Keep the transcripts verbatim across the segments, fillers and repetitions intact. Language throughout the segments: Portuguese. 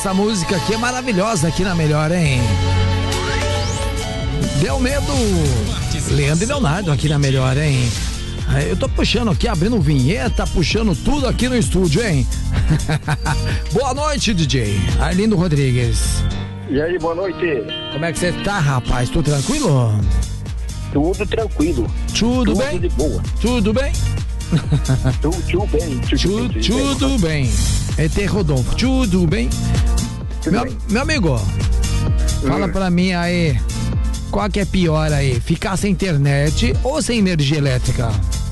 essa música aqui é maravilhosa aqui na Melhor, hein? Deu medo. Leandro e Leonardo aqui na Melhor, hein? Eu tô puxando aqui, abrindo vinheta, puxando tudo aqui no estúdio, hein? Boa noite, D J Arlindo Rodrigues. E aí, boa noite. Como é que você tá, rapaz? Tudo tranquilo? Tudo tranquilo. Tudo, tudo bem? de boa. Tudo bem? Tudo, tudo bem. Tudo, tudo, tudo bem. E T. Rodolfo, tudo bem? Tudo meu, bem. meu amigo, fala hum. pra mim aí, qual que é pior aí? Ficar sem internet ou sem energia elétrica?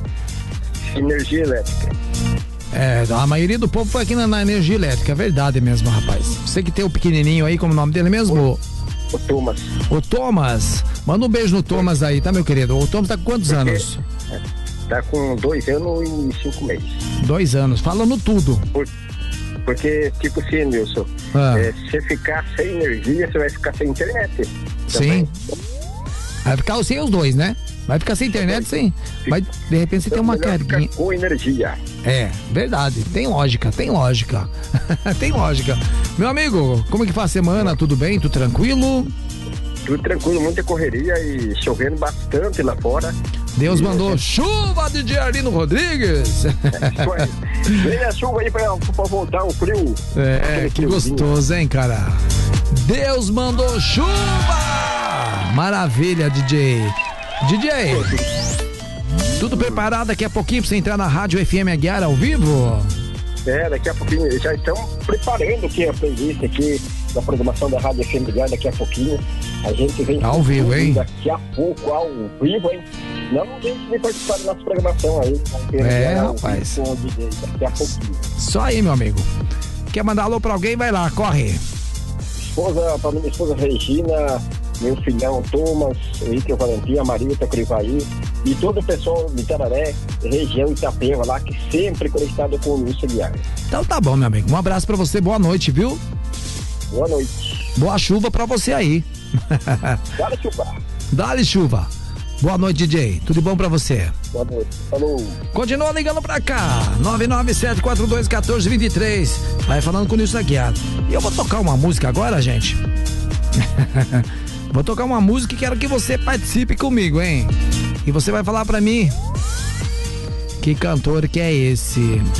Energia elétrica. É, a maioria do povo foi aqui na, na energia elétrica, é verdade mesmo, rapaz. Você que tem o pequenininho aí, como o nome dele mesmo? O, o Thomas. O Thomas. Manda um beijo no Thomas aí, tá, meu querido? O Thomas tá com quantos Porque, anos? Tá com dois anos e cinco meses. Dois anos, falando tudo. Por, porque, tipo assim, Nilson, ah. é, se você ficar sem energia, você vai ficar sem internet. Sim. Vai ficar sem os dois, né? Vai ficar sem internet, sim. Mas de repente você tem uma carguinha. Com energia. É, verdade. Tem lógica, tem lógica. Tem lógica. Meu amigo, como é que faz a semana? Tudo bem? Tudo tranquilo? Tudo tranquilo, muita correria e chovendo bastante lá fora. Deus e mandou é... chuva de D J Arlindo Rodrigues. É, vem a chuva aí pra, pra voltar o frio. É, que gostoso, hein, cara? Deus mandou chuva! Maravilha, D J. D J, tudo preparado daqui a pouquinho pra você entrar na Rádio F M Aguiar ao vivo? É, daqui a pouquinho, já estão preparando aqui a playlist aqui da programação da Rádio F M Aguiar daqui a pouquinho. A gente vem ao vivo, hein? Daqui a pouco ao vivo, hein? Não, a gente vem participar da nossa programação aí. É, rapaz. Com o D J daqui a pouquinho. Só aí, meu amigo. Quer mandar alô pra alguém? Vai lá, corre. Esposa, pra minha esposa Regina, meu filhão Thomas, Henrique Valentim, a Marita Crivaí e todo o pessoal de Tararé, região Itapeva lá, que sempre conectado com o Nilson Aguiar. Então tá bom, meu amigo. Um abraço pra você, boa noite, viu? Boa noite. Boa chuva pra você aí. Dá-lhe chuva. Dá-lhe chuva. Boa noite, D J. Tudo bom pra você? Boa noite. Falou. Continua ligando pra cá. nove nove sete quatro dois um quatro dois três. Vai falando com o Nilson Aguiar. E eu vou tocar uma música agora, gente. Vou tocar uma música e quero que você participe comigo, hein? E você vai falar pra mim que cantor que é esse.